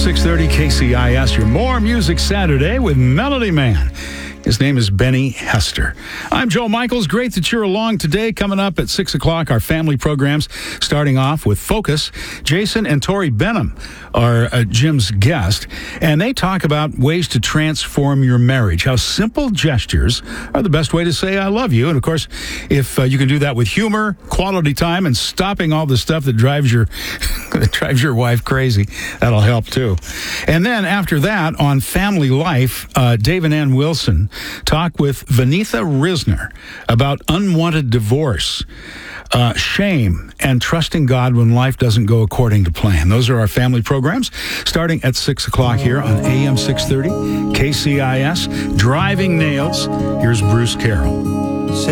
630 KCIS, your More Music Saturday with Melody Man. His name is Benny Hester. I'm Joe Michaels. Great that you're along today. Coming up at 6 o'clock, our family programs, starting off with Focus. Jason and Tori Benham are Jim's guest, and they talk about ways to transform your marriage, how simple gestures are the best way to say I love you. And, of course, if you can do that with humor, quality time, and stopping all the stuff that drives your wife crazy, that'll help, too. And then after that, on Family Life, Dave and Ann Wilson talk with Vanitha Risner about unwanted divorce, shame, and trusting God when life doesn't go according to plan. Those are our family programs starting at 6 o'clock here on AM 630 KCIS. Driving Nails. Here's Bruce Carroll.